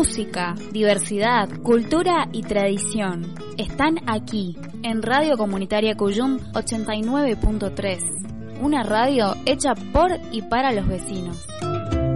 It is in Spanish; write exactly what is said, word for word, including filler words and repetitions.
Música, diversidad, cultura y tradición están aquí, en Radio Comunitaria Cuyum ochenta y nueve punto tres, una radio hecha por y para los vecinos.